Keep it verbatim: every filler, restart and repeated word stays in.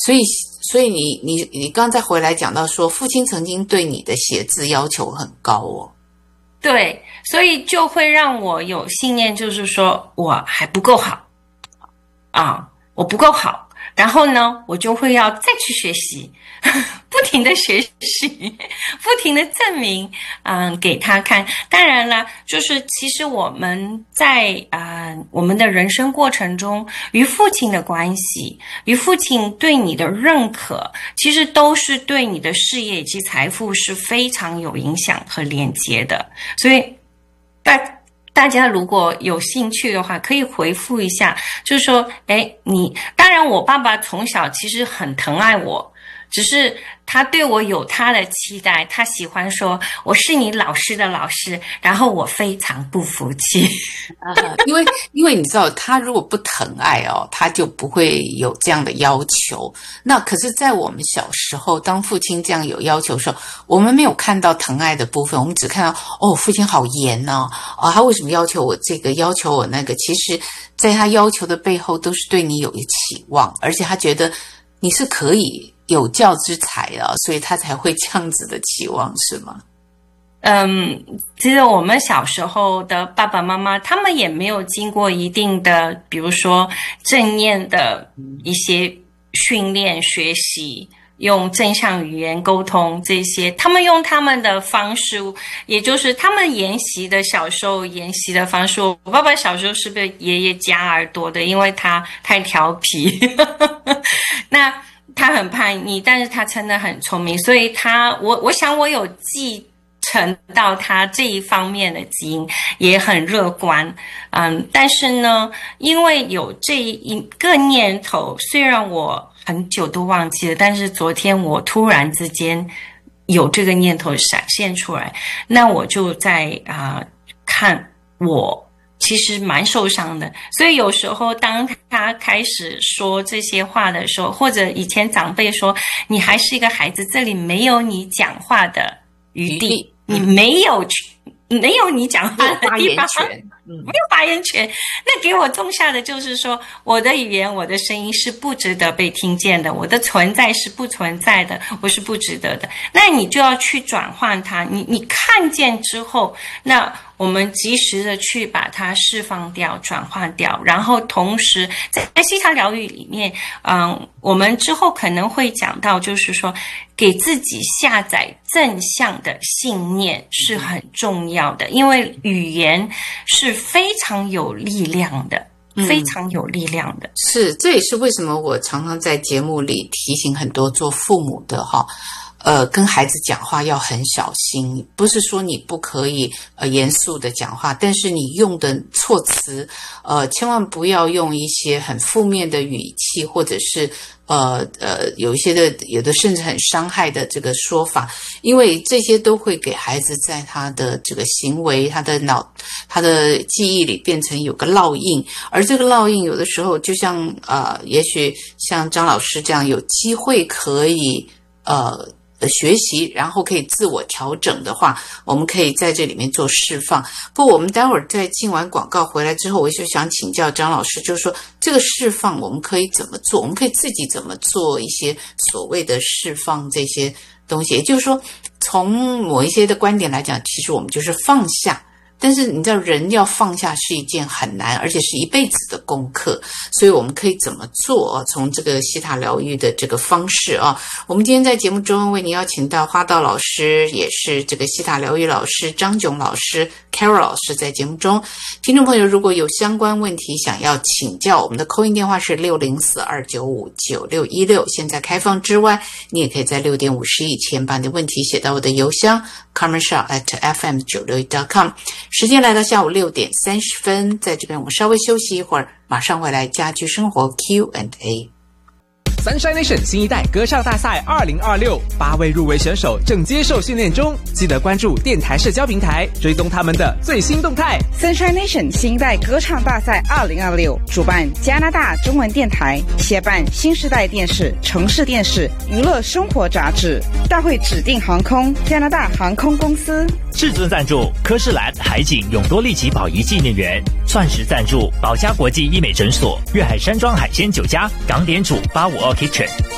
所以所以你你你刚才回来讲到说，父亲曾经对你的写字要求很高哦。 对，所以就会让我有信念，就是说我还不够好啊，我不够好。然后呢，我就会要再去学习，不停的学习，不停的证明，嗯，给他看。当然了，就是其实我们在啊、呃、我们的人生过程中，与父亲的关系，与父亲对你的认可，其实都是对你的事业以及财富是非常有影响和连接的。所以，大。大家如果有兴趣的话，可以回复一下，就是说，哎，你当然我爸爸从小其实很疼爱我，只是他对我有他的期待，他喜欢说我是你老师的老师，然后我非常不服气。 啊、因为因为你知道，他如果不疼爱哦，他就不会有这样的要求。那可是，在我们小时候，当父亲这样有要求的时候，我们没有看到疼爱的部分，我们只看到哦，父亲好严哦，啊，他为什么要求我这个，要求我那个？其实，在他要求的背后，都是对你有一期望，而且他觉得你是可以有教之才啊，所以他才会这样子的期望，是吗？ 嗯，其实我们小时候的爸爸妈妈，他们也没有经过一定的，比如说正念的一些训练、学习，用正向语言沟通这些，他们用他们的方式，也就是他们研习的小时候研习的方式。我爸爸小时候是被爷爷夹耳朵的，因为他太调皮。那他很叛逆，但是他真的很聪明，所以他我我想我有继承到他这一方面的基因，也很乐观。嗯，但是呢，因为有这一个念头，虽然我很久都忘记了，但是昨天我突然之间有这个念头闪现出来，那我就在啊、呃、看我。其实蛮受伤的，所以有时候当他开始说这些话的时候，或者以前长辈说你还是一个孩子，这里没有你讲话的余地，你没有没有你讲话的地方， 发言权， 嗯，没有发言权。那给我种下的就是说，我的语言，我的声音是不值得被听见的，我的存在是不存在的，我是不值得的。那你就要去转换它，你你看见之后，那我们及时的去把它释放掉、转换掉，然后同时在西塔疗愈里面，嗯，我们之后可能会讲到，就是说给自己下载正向的信念是很重要的，因为语言是非常有力量的，非常有力量的。 嗯、是，这也是为什么我常常在节目里提醒很多做父母的哈。呃，跟孩子讲话要很小心，不是说你不可以呃严肃的讲话，但是你用的措辞，呃，千万不要用一些很负面的语气，或者是呃呃有一些的有的甚至很伤害的这个说法，因为这些都会给孩子在他的这个行为、他的脑、他的记忆里变成有个烙印，而这个烙印有的时候就像呃，也许像张老师这样有机会可以呃。学习，然后可以自我调整的话，我们可以在这里面做释放。不过我们待会儿在进完广告回来之后，我就想请教张老师，就是说这个释放我们可以怎么做？我们可以自己怎么做一些所谓的释放这些东西？也就是说，从某一些的观点来讲，其实我们就是放下。但是你知道，人要放下是一件很难，而且是一辈子的功课。所以我们可以怎么做啊？从这个西塔疗愈的这个方式啊，我们今天在节目中为您邀请到花道老师，也是这个西塔疗愈老师张炯老师 Carol 老师在节目中。听众朋友如果有相关问题想要请教，我们的 call in 电话是六零四二九五九六一六，现在开放之外，你也可以在六点五十以前把你的问题写到我的邮箱 carmen shaw at f m 九六一 dot com。时间来到下午六点三十分，在这边我们稍微休息一会儿，马上回来家居生活 Q and A。Sunshine Nation 新一代歌唱大赛二零二六，八位入围选手正接受训练中，记得关注电台社交平台，追踪他们的最新动态。 Sunshine Nation 新一代歌唱大赛二零二六，主办加拿大中文电台，协办新时代电视、城市电视、娱乐生活杂志，大会指定航空加拿大航空公司， 至尊赞助科士兰海景永多利奇宝仪纪念园，钻石赞助宝嘉国际医美诊所，粤海山庄海鲜酒家，港点主八五二 Kitchen。